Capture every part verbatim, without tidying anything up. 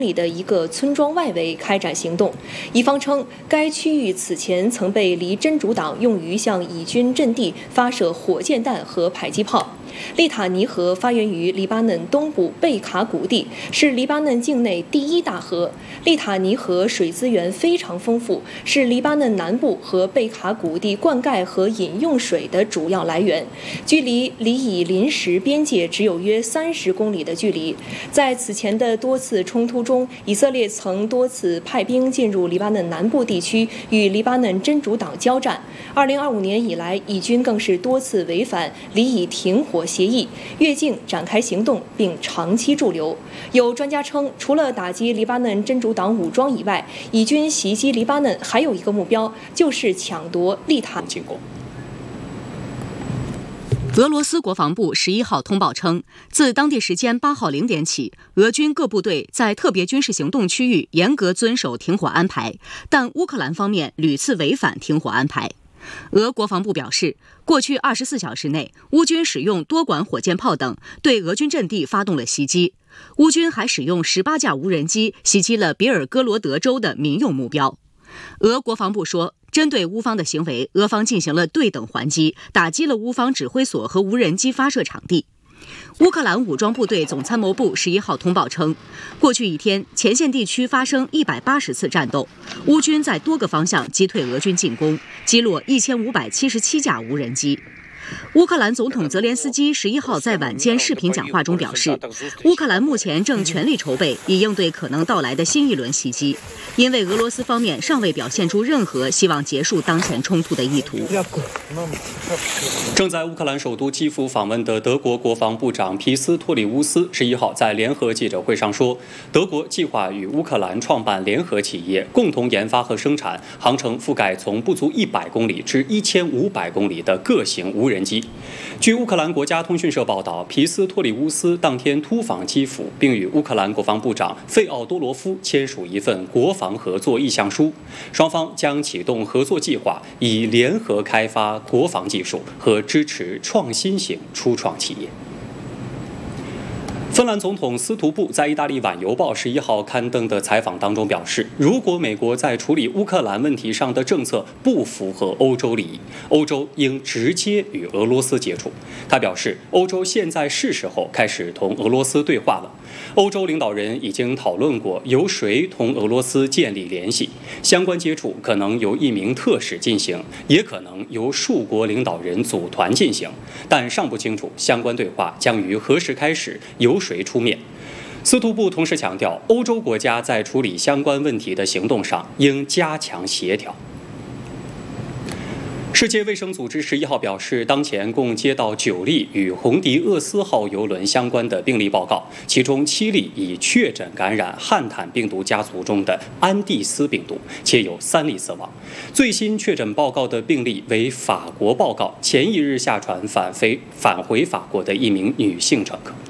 里的一个村庄外围开展行动。乙方称，该区域此前曾被离真主党用于向以军阵地发射火箭弹和迫击炮。利塔尼河发源于黎巴嫩东部贝卡谷地，是黎巴嫩境内第一大河。利塔尼河水资源非常丰富，是黎巴嫩南部和贝卡谷地灌溉和饮用水的主要来源。距离黎以临时边界只有约三十公里的距离。在此前的多次冲突中，以色列曾多次派兵进入黎巴嫩南部地区，与黎巴嫩真主党交战。二零二五年以来，以军更是多次违反黎以停火协议，越境展开行动，并长期驻留。有专家称，除了打击黎巴嫩真主党武装以外，以军袭击黎巴嫩还有一个目标，就是抢夺利塔进攻。 俄罗斯国防部十一号通报称，自当地时间八号零点起，俄军各部队在特别军事行动区域严格遵守停火安排，但乌克兰方面屡次违反停火安排。俄国防部表示，过去二十四小时内，乌军使用多管火箭炮等对俄军阵地发动了袭击。乌军还使用十八架无人机袭击了比尔哥罗德州的民用目标。俄国防部说，针对乌方的行为，俄方进行了对等还击，打击了乌方指挥所和无人机发射场地。乌克兰武装部队总参谋部十一号通报称，过去一天，前线地区发生一百八十次战斗，乌军在多个方向击退俄军进攻，击落一千五百七十七架无人机。乌克兰总统泽连斯基十一号在晚间视频讲话中表示，乌克兰目前正全力筹备，以应对可能到来的新一轮袭击，因为俄罗斯方面尚未表现出任何希望结束当前冲突的意图。 正在乌克兰首都基辅访问的德国国防部长皮斯托里乌斯十一号在联合记者会上说，德国计划与乌克兰创办联合企业，共同研发和生产航程覆盖从不足一百公里至一千五百公里的各型无人机。据乌克兰国家通讯社报道，皮斯托里乌斯当天突访基辅，并与乌克兰国防部长费奥多罗夫签署一份国防合作意向书，双方将启动合作计划，以联合开发国防技术和支持创新型初创企业。芬兰总统斯图布在意大利晚邮报十一号刊登的采访当中表示，如果美国在处理乌克兰问题上的政策不符合欧洲利益，欧洲应直接与俄罗斯接触。他表示，欧洲现在是时候开始同俄罗斯对话了。欧洲领导人已经讨论过由谁同俄罗斯建立联系，相关接触可能由一名特使进行，也可能由数国领导人组团进行，但尚不清楚相关对话将于何时开始，由谁出面。斯图布同时强调，欧洲国家在处理相关问题的行动上应加强协调。世界卫生组织十一号表示，当前共接到九例与红迪厄斯号邮轮相关的病例报告，其中七例已确诊感染汉坦病毒家族中的安地斯病毒，且有三例死亡。最新确诊报告的病例为法国报告前一日下船返回返回法国的一名女性乘客。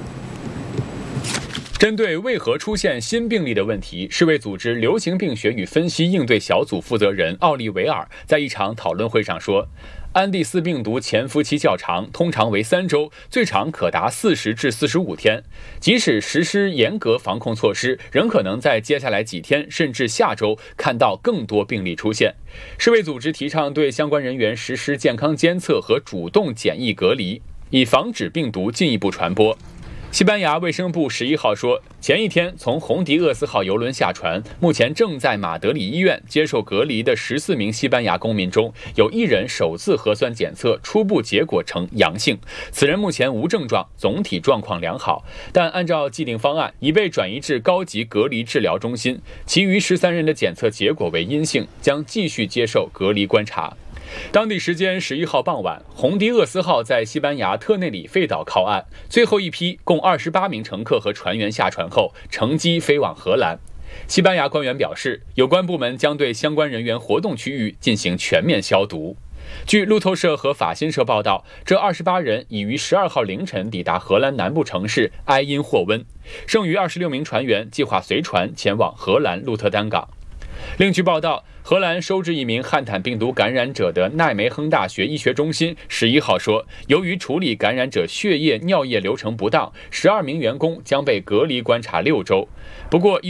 针对为何出现新病例的问题，世卫组织流行病学与分析应对小组负责人奥利维尔在一场讨论会上说，安地斯病毒潜伏期较长，通常为三周，最长可达四十至四十五天。即使实施严格防控措施，仍可能在接下来几天甚至下周看到更多病例出现。世卫组织提倡对相关人员实施健康监测和主动检疫隔离，以防止病毒进一步传播。西班牙卫生部十一号说，前一天从红迪厄斯号邮轮下船，目前正在马德里医院接受隔离的十四名西班牙公民中，有一人首次核酸检测初步结果呈阳性，此人目前无症状，总体状况良好，但按照既定方案已被转移至高级隔离治疗中心。其余十三人的检测结果为阴性，将继续接受隔离观察。当地时间十一号傍晚，红迪厄斯号在西班牙特内里费岛靠岸，最后一批共二十八名乘客和船员下船后，乘机飞往荷兰。西班牙官员表示，有关部门将对相关人员活动区域进行全面消毒。据路透社和法新社报道，这二十八人已于十二号凌晨抵达荷兰南部城市埃因霍温，剩余二十六名船员计划随船前往荷兰鹿特丹港。 另据报道，荷兰收治一名汉坦病毒感染者的奈梅亨大学医学中心十一号说，由于处理感染者血液、尿液流程不当，十二名员工将被隔离观察六周。不过，